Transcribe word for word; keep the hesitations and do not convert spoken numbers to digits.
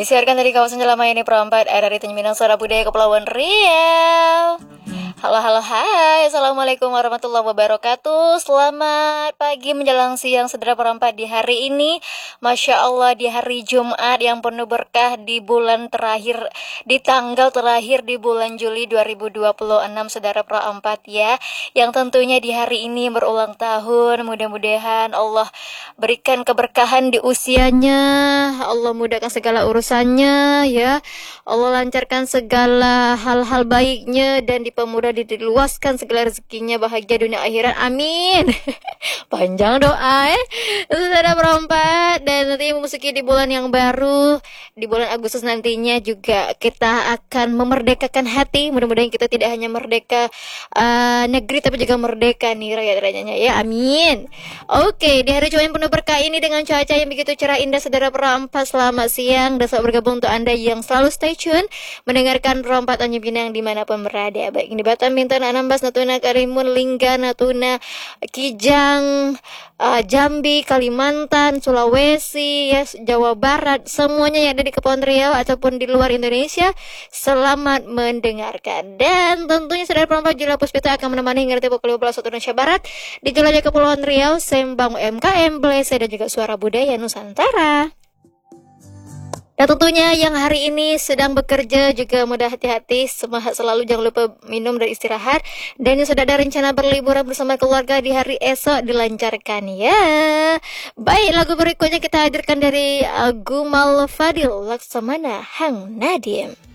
Disiarkan dari kawasan Jelamayani Perempat R R I Tanjung Pinang Suara Budaya Kepulauan Riau. Halo halo hai, assalamualaikum warahmatullahi wabarakatuh. Selamat pagi menjelang siang saudara perempat di hari ini. Masya Allah, di hari Jumat yang penuh berkah, di bulan terakhir, di tanggal terakhir di bulan Juli dua ribu dua puluh enam saudara perempat ya. Yang tentunya di hari ini berulang tahun. Mudah-mudahan Allah berikan keberkahan di usianya, Allah mudahkan segala urusannya ya, Allah lancarkan segala hal-hal baiknya dan dipermudah, diluaskan segala rezekinya, bahagia dunia akhirat, amin. Panjang doa eh saudara perempat. Dan nanti memasuki di bulan yang baru, di bulan Agustus nantinya juga kita akan memerdekakan hati. Mudah-mudahan kita tidak hanya merdeka uh, negeri tapi juga merdeka nih rakyat-rakyatnya ya, amin. Oke, di hari Jumat yang penuh berkah ini dengan cuaca yang begitu cerah indah saudara perempat, selamat siang dan selamat bergabung untuk Anda yang selalu stay tune mendengarkan perempat Tanjung Pinang dimanapun berada, baik di Batam, Bintan, Anambas, Natuna, Karimun, Lingga, Natuna, Kijang, uh, Jambi, Kalimantan, Sulawesi, ya, Jawa Barat, semuanya yang ada di Kepulauan Riau ataupun di luar Indonesia, selamat mendengarkan. Dan tentunya saudara perempat, Jula Puspita akan menemani hingga pukul dua belas waktu Indonesia Barat di Jelajah Kepulauan Riau, Sembang U M K M, Blese dan juga Suara Budaya Nusantara. Dan tentunya yang hari ini sedang bekerja juga mudah hati-hati, semangat selalu, jangan lupa minum dan istirahat. Dan yang sudah ada rencana berliburan bersama keluarga di hari esok dilancarkan ya. Baik, lagu berikutnya kita hadirkan dari uh, Gumal Fadil, Laksamana Hang Nadim.